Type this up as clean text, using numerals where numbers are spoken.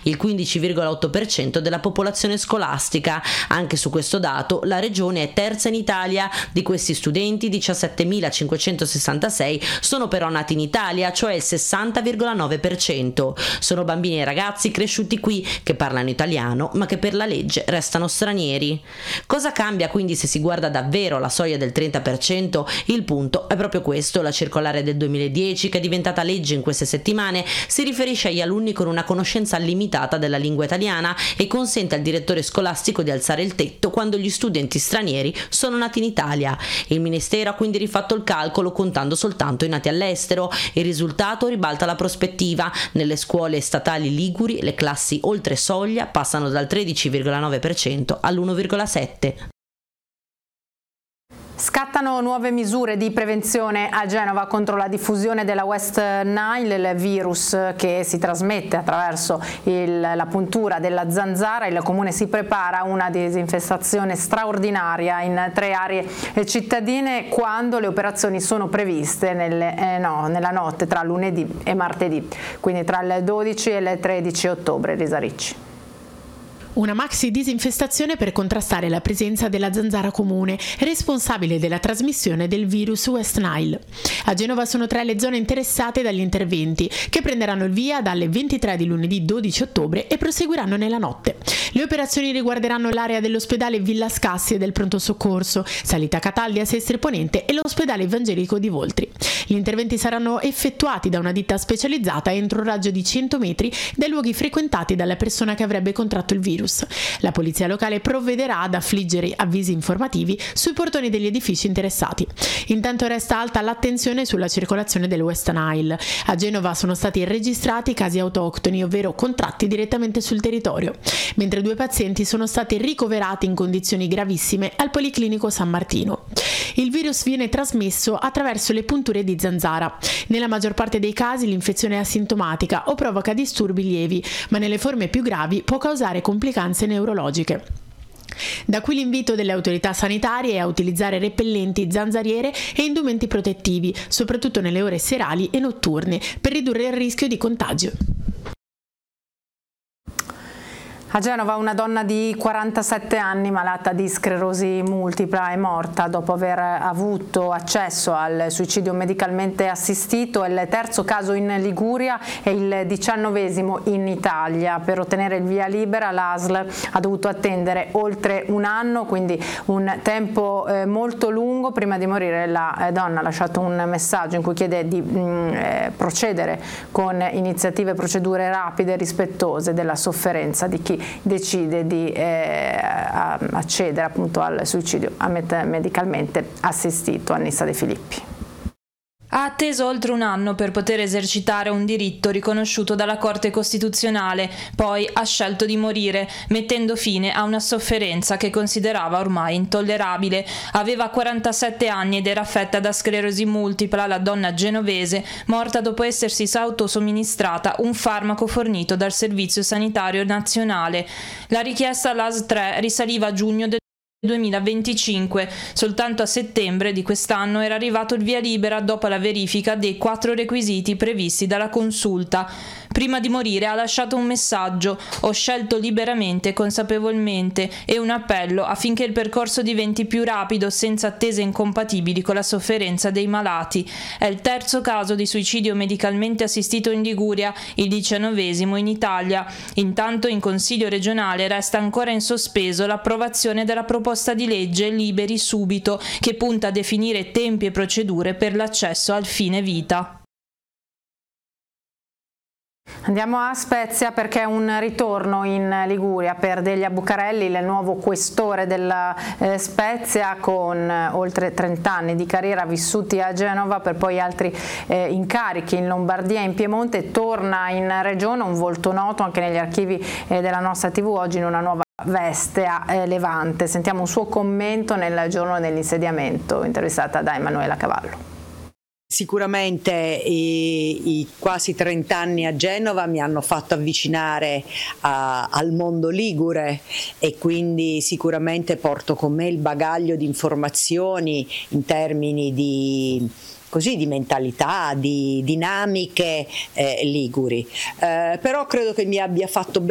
il 15,8% della popolazione scolastica. Anche su questo dato la regione è terza in Italia. Di questi studenti 17.566 sono però nati in Italia, cioè il 60,9%. Sono bambini e ragazzi cresciuti qui che parlano italiano ma che per la legge restano stranieri. Cosa cambia quindi se si guarda davvero la soglia del 30%? Il punto è proprio questo. La circolare del 2010, che è diventata legge in queste settimane, si riferisce agli alunni con una conoscenza limitata della lingua italiana e consente al direttore scolastico di alzare il tetto quando gli studenti stranieri sono nati in Italia. Il Ministero ha quindi rifatto il calcolo contando soltanto i nati all'estero. Il risultato ribalta la prospettiva. Nelle scuole statali liguri le classi oltre soglia passano dal 13,9% all'1,7%. Scattano nuove misure di prevenzione a Genova contro la diffusione della West Nile, il virus che si trasmette attraverso la puntura della zanzara. Il comune si prepara a una disinfestazione straordinaria in 3 aree cittadine quando le operazioni sono previste nella notte tra lunedì e martedì, quindi tra il 12 e il 13 ottobre. Elisa Ricci. Una maxi disinfestazione per contrastare la presenza della zanzara comune, responsabile della trasmissione del virus West Nile. A Genova sono 3 le zone interessate dagli interventi, che prenderanno il via dalle 23 di lunedì 12 ottobre e proseguiranno nella notte. Le operazioni riguarderanno l'area dell'ospedale Villa Scassi e del pronto soccorso, Salita Cataldi a Sestri Ponente e l'ospedale Evangelico di Voltri. Gli interventi saranno effettuati da una ditta specializzata entro un raggio di 100 metri dai luoghi frequentati dalla persona che avrebbe contratto il virus. La polizia locale provvederà ad affliggere avvisi informativi sui portoni degli edifici interessati. Intanto resta alta l'attenzione sulla circolazione del West Nile. A Genova sono stati registrati casi autoctoni, ovvero contratti direttamente sul territorio, mentre 2 pazienti sono stati ricoverati in condizioni gravissime al Policlinico San Martino. Il virus viene trasmesso attraverso le punture di zanzara. Nella maggior parte dei casi l'infezione è asintomatica o provoca disturbi lievi, ma nelle forme più gravi può causare complicanze neurologiche. Da qui l'invito delle autorità sanitarie a utilizzare repellenti, zanzariere e indumenti protettivi, soprattutto nelle ore serali e notturne, per ridurre il rischio di contagio. A Genova una donna di 47 anni malata di sclerosi multipla è morta dopo aver avuto accesso al suicidio medicalmente assistito. È il 3° caso in Liguria e il 19° in Italia. Per ottenere il via libera l'ASL ha dovuto attendere oltre un anno, quindi un tempo molto lungo. Prima di morire la donna ha lasciato un messaggio in cui chiede di procedere con iniziative e procedure rapide e rispettose della sofferenza di chi decide di accedere appunto al suicidio medicalmente assistito. Annissa De Filippi. Ha atteso oltre un anno per poter esercitare un diritto riconosciuto dalla Corte Costituzionale, poi ha scelto di morire, mettendo fine a una sofferenza che considerava ormai intollerabile. Aveva 47 anni ed era affetta da sclerosi multipla, la donna genovese, morta dopo essersi autosomministrata un farmaco fornito dal Servizio Sanitario Nazionale. La richiesta all'AS 3 risaliva a giugno del 2025. Soltanto a settembre di quest'anno era arrivato il via libera dopo la verifica dei 4 requisiti previsti dalla consulta. Prima di morire ha lasciato un messaggio: ho scelto liberamente e consapevolmente, e un appello affinché il percorso diventi più rapido senza attese incompatibili con la sofferenza dei malati. È il 3° caso di suicidio medicalmente assistito in Liguria, il 19° in Italia. Intanto in Consiglio regionale resta ancora in sospeso l'approvazione della proposta di legge Liberi Subito, che punta a definire tempi e procedure per l'accesso al fine vita. Andiamo a Spezia perché è un ritorno in Liguria per Delia Bucarelli, il nuovo questore della Spezia, con oltre 30 anni di carriera vissuti a Genova per poi altri incarichi in Lombardia e in Piemonte. Torna in regione, un volto noto anche negli archivi della nostra TV, oggi in una nuova veste a Levante. Sentiamo un suo commento nel giorno dell'insediamento, intervistata da Emanuela Cavallo. Sicuramente i quasi 30 anni a Genova mi hanno fatto avvicinare al mondo ligure, e quindi sicuramente porto con me il bagaglio di informazioni in termini di mentalità, di dinamiche liguri, però credo che mi abbia fatto bene